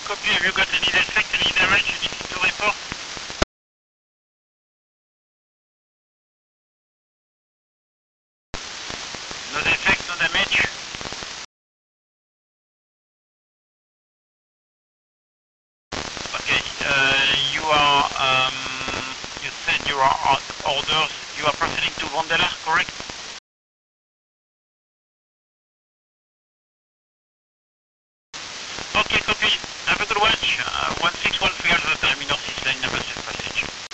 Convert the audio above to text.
copy. Have you got any defect, any damage you need to report? No defect, no damage? Okay, you said you are on orders. You are proceeding to Vandela, correct?